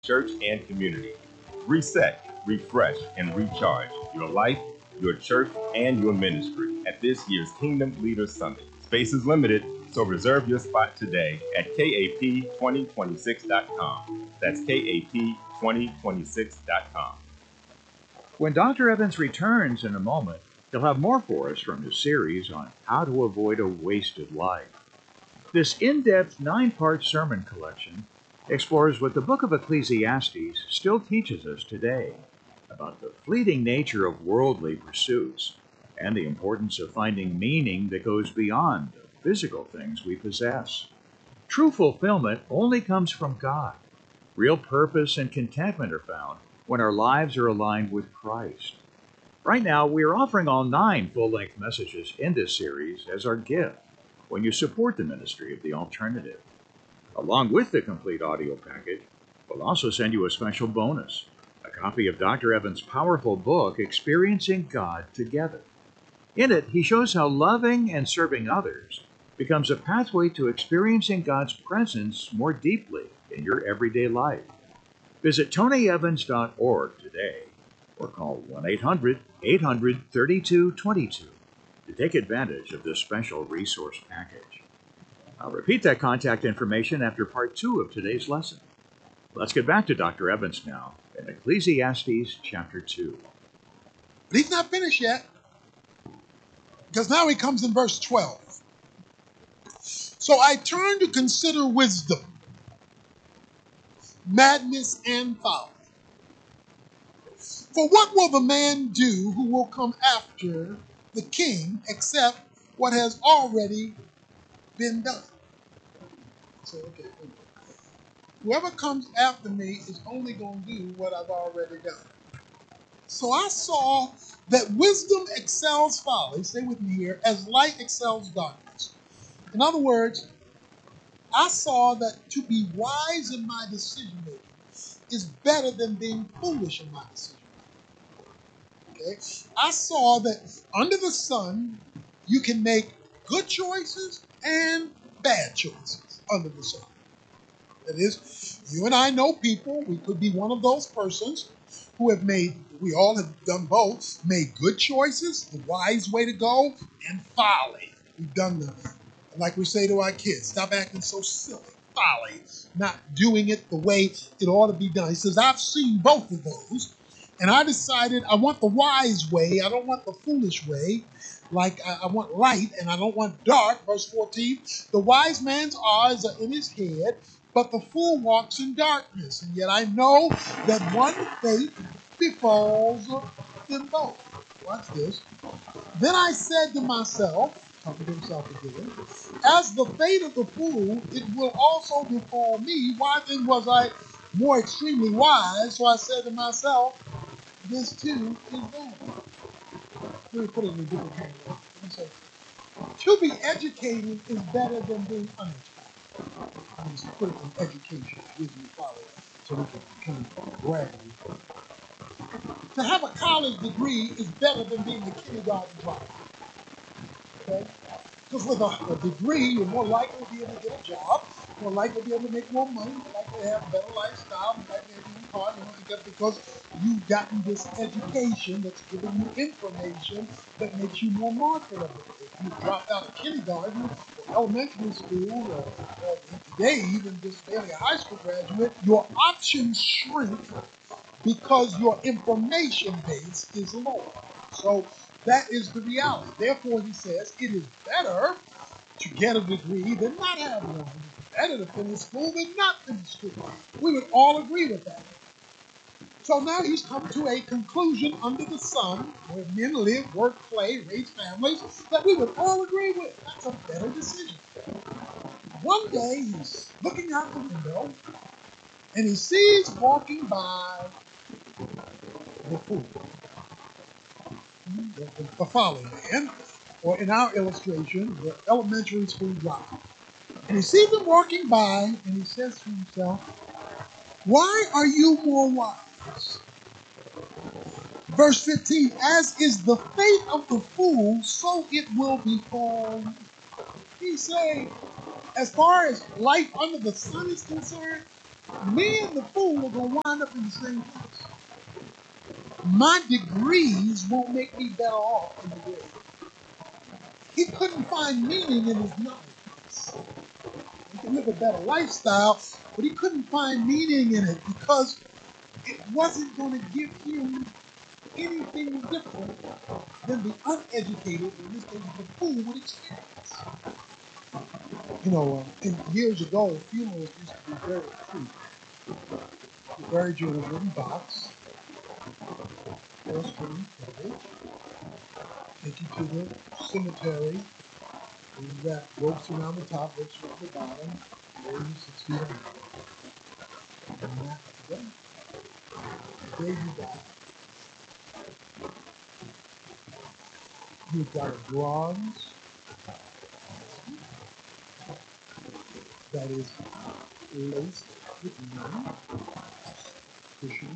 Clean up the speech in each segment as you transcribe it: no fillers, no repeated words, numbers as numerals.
church, and community. Reset, refresh, and recharge your life, your church, and your ministry at this year's Kingdom Leaders Summit. Space is limited, so reserve your spot today at KAP2026.com. That's KAP2026.com. When Dr. Evans returns in a moment, he'll have more for us from his series on how to avoid a wasted life. This in-depth 9-part sermon collection explores what the book of Ecclesiastes still teaches us today about the fleeting nature of worldly pursuits and the importance of finding meaning that goes beyond the physical things we possess. True fulfillment only comes from God. Real purpose and contentment are found when our lives are aligned with Christ. Right now, we are offering all 9 full-length messages in this series as our gift when you support the ministry of The Alternative. Along with the complete audio package, we'll also send you a special bonus, a copy of Dr. Evans' powerful book, Experiencing God Together. In it, he shows how loving and serving others becomes a pathway to experiencing God's presence more deeply in your everyday life. Visit tonyevans.org today or call 1-800-800-3222 to take advantage of this special resource package. I'll repeat that contact information after part 2 of today's lesson. Let's get back to Dr. Evans now in Ecclesiastes chapter 2. But he's not finished yet, because now he comes in verse 12. So I turn to consider wisdom, madness, and folly. For what will the man do who will come after the king except what has already been done? So, okay, whoever comes after me is only going to do what I've already done. So I saw that wisdom excels folly, stay with me here, as light excels darkness. In other words, I saw that to be wise in my decision making is better than being foolish in my decision making. Okay? I saw that under the sun, you can make good choices and bad choices under the sun. That is, you and I know people, we could be one of those persons who have made, we all have done both, made good choices, the wise way to go, and folly. We've done the, like we say to our kids, stop acting so silly, folly, not doing it the way it ought to be done. He says, I've seen both of those, and I decided I want the wise way, I don't want the foolish way. Like I want light and I don't want dark. Verse 14, the wise man's eyes are in his head, but the fool walks in darkness. And yet I know that one fate befalls them both. Watch this. Then I said to myself, talking to himself again, as the fate of the fool, it will also befall me. Why then was I more extremely wise? So I said to myself, this too is bad. Let me put it in a different kind of way. Let me say, to be educated is better than being uneducated. I mean, put it in education, gives you follow, so we can kind of grab it. To have a college degree is better than being a kindergarten dropout. Okay? Because with a degree, you're more likely to be able to get a job, more likely to be able to make more money, more likely to have a better lifestyle, more likely to have a car, because you've gotten this education that's giving you information that makes you more marketable. If you dropped out of kindergarten or elementary school or today even just barely a high school graduate, your options shrink because your information base is lower. So that is the reality. Therefore, he says, it is better to get a degree than not have one. It's better to finish school than not finish school. We would all agree with that. So now he's come to a conclusion under the sun where men live, work, play, raise families that we would all agree with. That's a better decision. One day he's looking out the window and he sees walking by the fool, the folly man, or in our illustration, the elementary school dropout. And he sees him walking by and he says to himself, why are you more wise? Verse 15, as is the fate of the fool, so it will befall you. He's saying, as far as life under the sun is concerned, Me and the fool are going to wind up in the same place. My degrees won't make me better off in the grave. He couldn't find meaning in his knowledge. He could live a better lifestyle, but he couldn't find meaning in it because it wasn't going to give him anything different than the uneducated, in this case, the fool would experience. You know, years ago, funerals used to be very cheap. They buried you in a wooden box, first wooden carriage, take you to the cemetery, and you wrap ropes around the top, ropes around the bottom, bury you 6 feet under. And that's the day. The day you die. You've got a bronze that is laced with linen, cushion.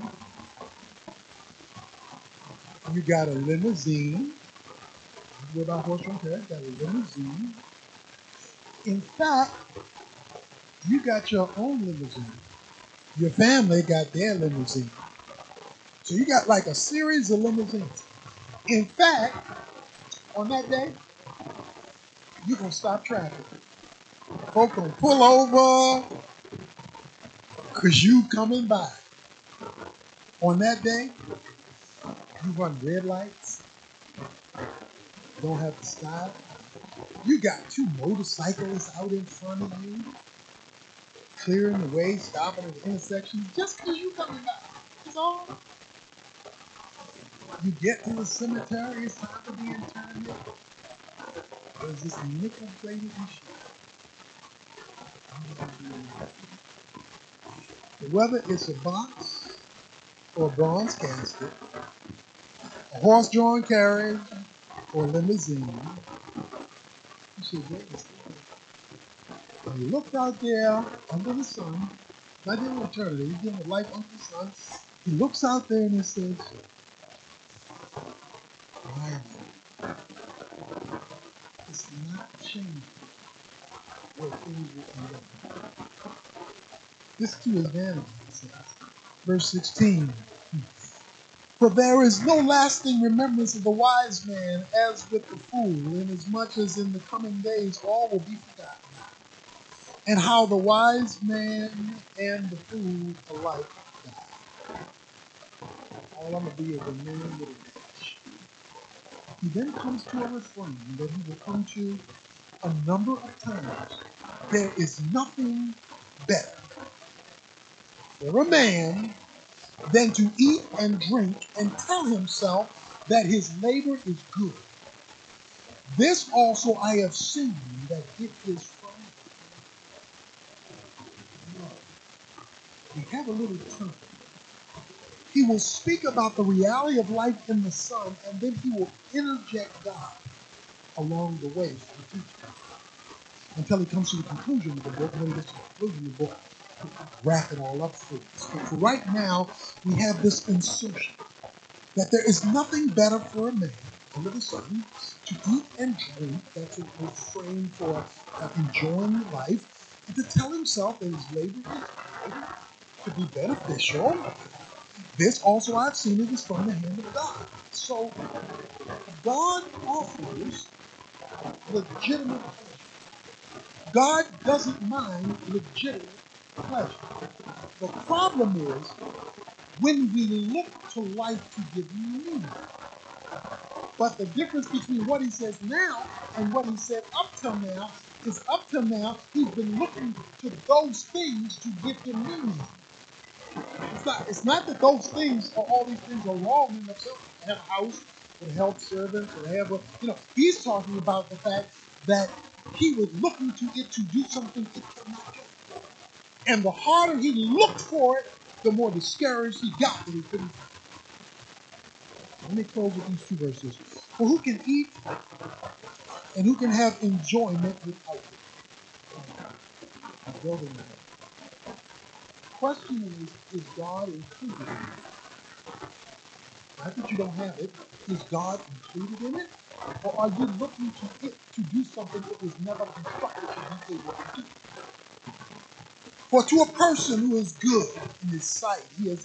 You got a limousine. What about horse-drawn carriage? Got a limousine. In fact, you got your own limousine. Your family got their limousine. So you got like a series of limousines. In fact, on that day, you're going to stop traffic. Folks going to pull over because you coming by. On that day, you run red lights. Don't have to stop. You got 2 motorcyclists out in front of you, clearing the way, stopping at the intersections, just because you coming by. That's all. You get to the cemetery, it's time to be interred. There's this nickel-plated machine. Whether it's a box or a bronze casket, a horse-drawn carriage or a limousine, you should get this thing. And he looked out there under the sun, not dealing with eternity, he's dealing with life under the sun. He looks out there and he says, why it's not changing where things will end up. This too is vanity, he says. Verse 16. For there is no lasting remembrance of the wise man as with the fool, inasmuch as in the coming days all will be forgotten. And how the wise man and the fool alike die. All I'm going to be is a man with a dash. He then comes to a refrain that he will come to a number of times. There is nothing better for a man than to eat and drink and tell himself that his labor is good. This also I have seen, that it is from God. We have a little turn. He will speak about the reality of life in the sun, and then he will interject God along the way for the teacher until he comes to the conclusion of the book. When he gets to the conclusion of the book, wrap it all up for us. But for right now, we have this insertion that there is nothing better for a man under the sun to eat and drink, that's a refrain for enjoying life, and to tell himself that his labor is good, to be beneficial. This also I've seen it is from the hand of God. So God offers legitimate pleasure. God doesn't mind legitimate pleasure. The problem is when we look to life to give meaning. But the difference between what he says now and what he said up till now is up till now he's been looking to those things to give him meaning. It's not that those things or all these things are wrong in themselves. To have a house, or to help servants, or to have a, he's talking about the fact that he was looking to it to do something it cannot do. And the harder he looked for it, the more discouraged he got that he couldn't. Let me close with these 2 verses. For who can eat and who can have enjoyment without it? Building that. The question is God included in it? Not that you don't have it. Is God included in it? Or are you looking to it to do something it was never constructed to be able to do? For to a person who is good in his sight, he is